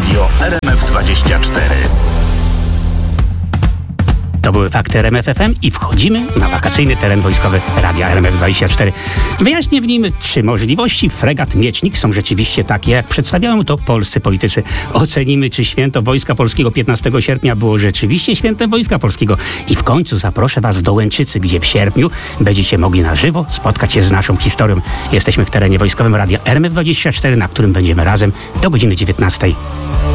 Radio RMF24. To były fakty RMF FM i wchodzimy na wakacyjny teren wojskowy Radia RMF24. Wyjaśnię w nim, czy możliwości fregat Miecznik są rzeczywiście takie, jak przedstawiają to polscy politycy. Ocenimy, czy święto Wojska Polskiego 15 sierpnia było rzeczywiście świętem Wojska Polskiego. I w końcu zaproszę Was do Łęczycy, gdzie w sierpniu będziecie mogli na żywo spotkać się z naszą historią. Jesteśmy w terenie wojskowym Radia RMF24, na którym będziemy razem do godziny 19.